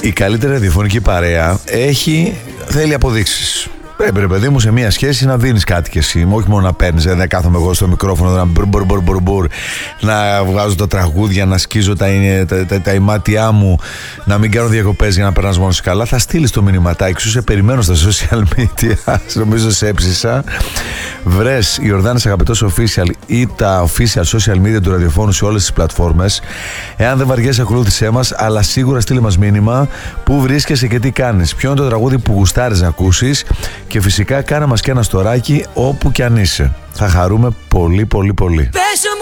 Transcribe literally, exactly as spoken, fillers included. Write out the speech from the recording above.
Η καλύτερη ραδιοφωνική παρέα έχει, θέλει αποδείξεις. Πρέπει, ρε παιδί μου, σε μια σχέση να δίνεις κάτι κι εσύ. Όχι μόνο να παίρνεις, δεν κάθομαι εγώ στο μικρόφωνο να μπουρ, μπουρ, μπουρ, μπουρ, μπουρ, να βγάζω τα τραγούδια, να σκίζω τα, τα, τα, τα ημάτια μου, να μην κάνω διακοπές για να περνάς μόνος καλά. Θα στείλεις το μηνυματάκι σου, σε περιμένω στα social media. Νομίζω σε έψησα. Βρες Ιορδάνης Αγαπητός Official ή τα official social media του ραδιοφώνου σε όλες τις πλατφόρμες. Εάν δεν βαριέσαι, ακολούθησέ μας, αλλά σίγουρα στείλε μας μήνυμα πού βρίσκεσαι και τι κάνεις. Ποιο είναι το τραγούδι που γουστάρεις να ακούσεις. Και φυσικά κάνε μας και ένα στοράκι όπου κι αν είσαι. Θα χαρούμε πολύ πολύ πολύ.